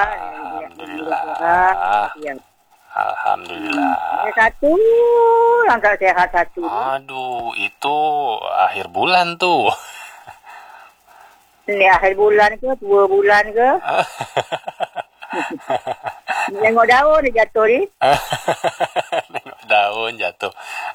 Alhamdulillah. Ya. Alhamdulillah. Satu yang tak sehat satu. Aduh, itu akhir bulan tuh. Ini akhir bulan ke, 2 bulan ke? Tengok daun dia jatuh ni. Tengok daun jatuh.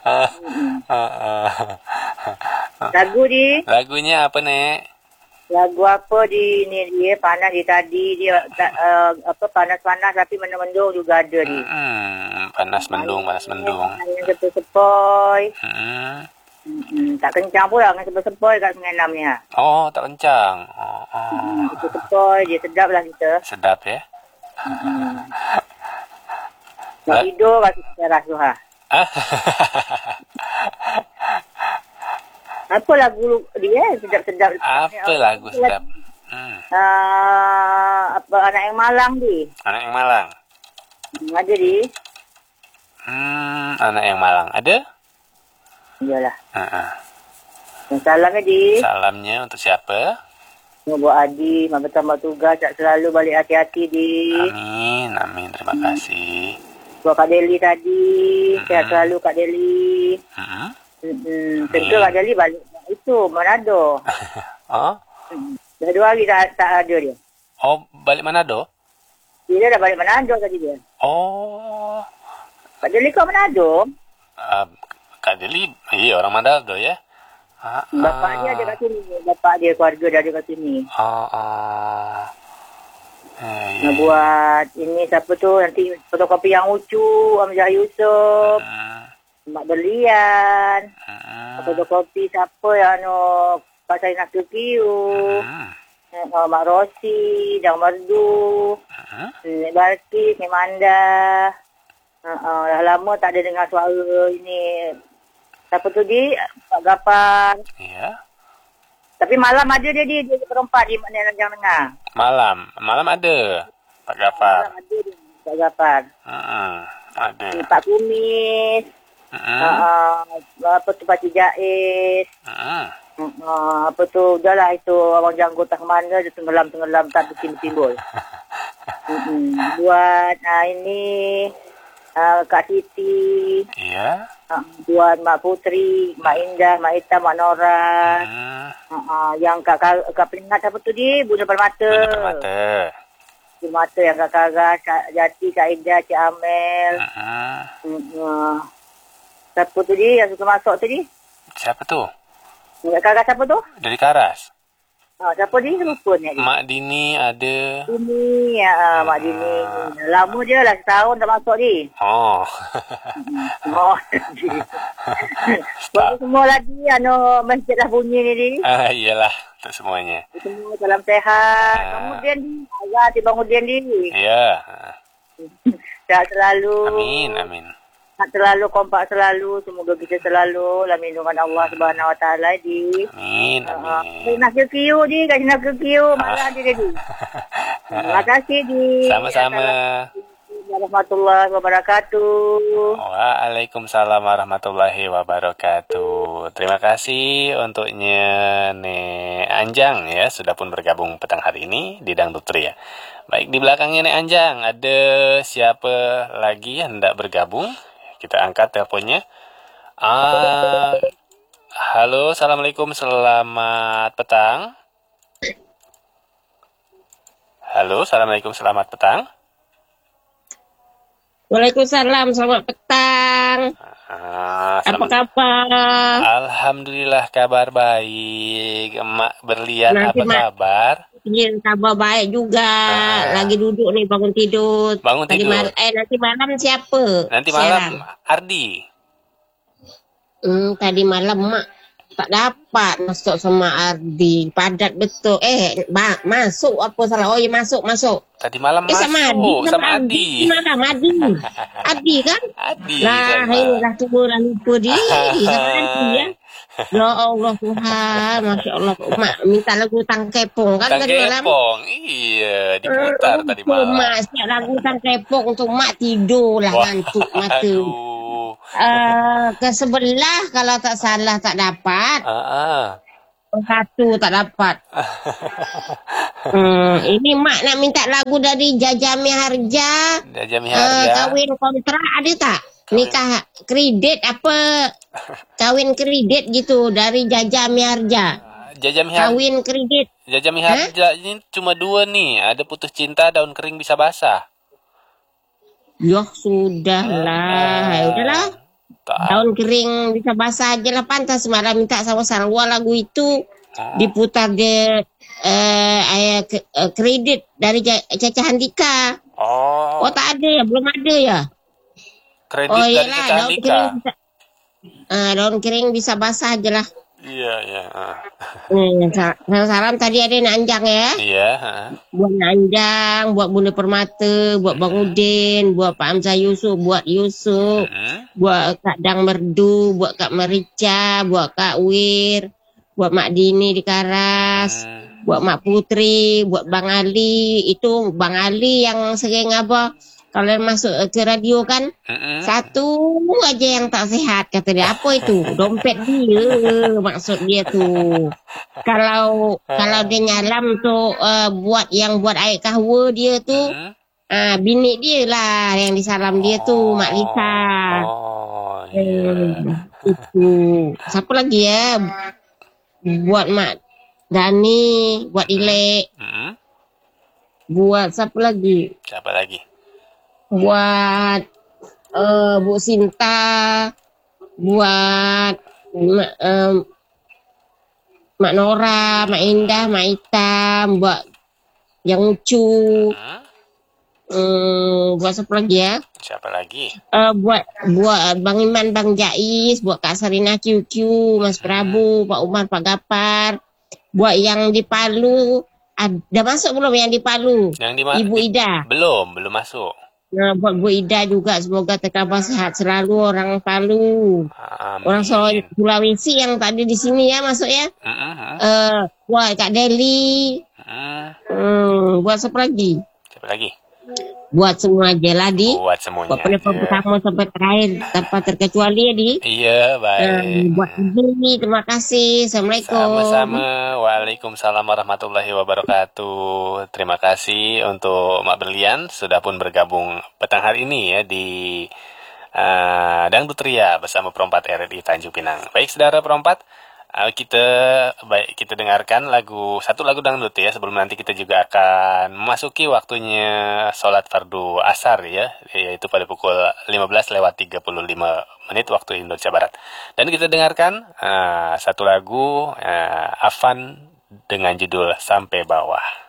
Lagu ni. Lagunya apa, Nek? Lagu apa di ni dia panas di tadi dia panas-panas tapi mendung-mendung juga ada ni. Panas mendung. Yang sepoi-sepoi. Tak kencang pula dengan sepoi-sepoi kat Sungai Enam ni. Oh, tak kencang. Sepoi dia sedap lah kita. Sedap ya. Nak tidur kat teras tu Apa lagu dia sedap-sedap. Apa lagu sedap? Apa Anak yang Malang di? Anak yang Malang. Ada di? Anak yang Malang ada? Iyalah. Salamnya di. Salamnya untuk siapa? Buat Adi, bertambah tugas, tak selalu balik hati-hati di. Amin. Terima kasih. Buat Kak Deli tadi, sehat selalu Kak Deli. Tentu Kak Deli balik itu Manado. Oh? Dah 2 hari tak ada dia. Oh, balik Manado? Dia dah balik Manado tadi dia. Oh. Kak Deli kau Manado? Kak Deli, iya orang Manado ya. Bapak dia ada kat sini. Bapak dia, keluarga dia ada kat sini. Nak buat ini siapa tu nanti fotokopi yang lucu, Amjad Yusof. Mak Berlian. Fotokopi siapa yang Pak Sainah Tukiu. Mak Rosi, Dang Merdu. Nek Balkis, Nek Manda. Dah lama tak ada dengar suara ini. Siapa tu di? Pak Gafar. Iya. Tapi malam ada dia berempat di mana yang tengah. Malam ada Pak Gafar. Malam ada dia Pak Gafar. Ada. Pak Kumis. Apa tu Pakcik Jais. Apa tu udahlah itu abang janggut tak mana dia tenggelam tak bertimbul. Buat ini Kak Siti. Iya. Buat Mak Putri, Mak Indah, Mak Ita, Mak Nora. Yang Kak Peningat apa tu di? Bunda Permata. Permata yang Kak Kara, Kak Jati, Kak Ida, Cik Amel. Siapa tu di yang suka masuk tu di? Siapa tu? Kak Kara siapa tu? Dari Karas. Siapa di? Lupa ni. Mak Dini ada. Dini, Mak Dini. Lama je lah, setahun tak masuk di. Buat semua lagi, masjid dah bunyi ni di. Iyalah, untuk semuanya. Semua salam sehat. Kemudian di, agak di bangudian di. Ya. Sehat selalu. Amin. Tak terlalu kompak selalu. Semoga kita selalu dalam lindungan Allah Subhanahu Wa Taala di. Amin. Nak ke Kiu di, kat nak ke Kiu marah dia di. Terima kasih di. Sama-sama. Warahmatullahi wabarakatuh. Waalaikumsalam warahmatullahi wabarakatuh. Terima kasih untuknya Nek Anjang ya, sudah pun bergabung petang hari ini di Dangdut Ria. Baik, di belakangnya Nek Anjang ada siapa lagi yang hendak bergabung? Kita angkat teleponnya. Halo, assalamualaikum, selamat petang. Halo, assalamualaikum, selamat petang. Waalaikumsalam, selamat petang. Apa kabar? Alhamdulillah kabar baik. Emak Berlian apa kabar? Ya, kabar baik juga. Lagi duduk nih bangun tidur. Nanti malam siapa? Nanti malam Ardi. Tadi malam mak tak dapat masuk sama Ardi. Padat betul. Masuk apa salah? Oh ya masuk. Tadi malam masuk sama Adi. Malam Adi kan? Adi. Lah, inilah tua lah lupa dia. Sama Adi ya. Ya Allah Tuhan, Masya Allah. Mak minta lagu Tangkepong kan tadi malam. Tangkepong, iya diputar tadi malam. Mak siap lagu Tangkepong untuk mak tidur lah ngantuk mata. Ke sebelah kalau tak salah tak dapat. Satu tak dapat. Ini mak nak minta lagu dari Jaja Miharja. Jaja Miharja. Kawin kontrak ada tak? Nikah kredit apa? Kawin kredit gitu dari Jaja Miharja. Jaja Miharja. Kawin kredit. Jaja Miharja ini cuma 2 nih. Ada Putus Cinta, Daun Kering Bisa Basah. Ya sudahlah, ya udahlah. Daun Kering Bisa Basah aja lah, pantas malah minta sama Sarwa lagu itu diputar di kredit dari Caca Handika. Oh tak ada ya, belum ada ya. Kredit dari Caca Handika. Daun Kering Bisa Basah aja lah. Iya. Salam tadi ada Nanjang ya. Iya. Buat Nanjang, buat Bunda Permata, buat Bang Udin, buat Pak Hamzah Yusuf, buat Yusuf, buat Kak Dang Merdu, buat Kak Merica, buat Kak Wir, buat Mak Dini di Karas, buat Mak Putri, buat Bang Ali. Itu Bang Ali yang sering apa? Kalau masuk ke radio kan, satu aja yang tak sehat kata dia. Apa itu? Dompet dia maksud dia tuh. Kalau dia nyalam tuh buat air kahwa dia tuh, bini dia lah yang disalam dia tuh, Mak Lisa. Itu. Siapa lagi ya? Buat Mak Dani, buat Ilek. Buat siapa lagi? Buat Bu Sinta, buat Mak Nora, Mak Indah, Mak Itam, buat yang Ucu, buat siapa lagi ya? Buat Bang Iman, Bang Jais, buat Kak Sarina QQ, Mas Prabu, Pak Umar, Pak Gapar, buat yang di Palu. Ada masuk belum yang di Palu? Ibu Ida. Belum masuk. Nah, buat Bu Ida juga semoga terkabar sehat selalu orang Palu. Amin. Orang Sulawesi yang tadi di sini ya masuk ya. Buat Kak Deli. Buat siapa lagi? Buat semua aja lah buat semuanya. Buat penelpon pertama sampai terakhir tanpa terkecuali ya di. Iya, baik. Buat ini terima kasih. Assalamualaikum. Sama-sama. Waalaikumsalam warahmatullahi wabarakatuh. Terima kasih untuk Mak Berlian sudah pun bergabung petang hari ini ya di Dangdut Ria bersama Perompat RRI Tanjung Pinang. Baik saudara Perompat, kita dengarkan satu lagu dangdut ya, sebelum nanti kita juga akan memasuki waktunya sholat fardu asar ya, yaitu pada pukul 15:35 waktu Indonesia Barat. Dan kita dengarkan satu lagu Afan dengan judul Sampai Bawah.